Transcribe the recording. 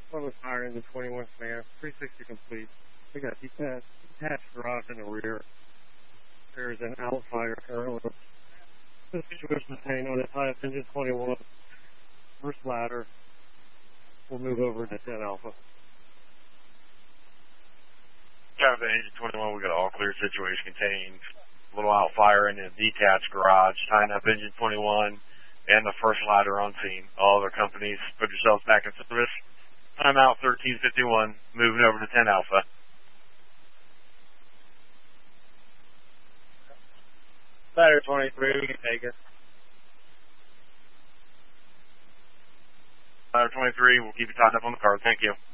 Plymouth Fire Engine 21 command, 360 complete. We got detached garage in the rear. There's an outfire currently. The situation is hanging on its highest engine 21. First ladder. We'll move over to 10 Alpha. Traffic engine 21, we got an all clear situation contained. Little outfire in a detached garage. Tying up engine 21 and the first ladder on scene. All other companies, put yourselves back in service. Time out 1351, moving over to 10 Alpha. Ladder 23, we can take it. Ladder 23, we'll keep you tied up on the card. Thank you.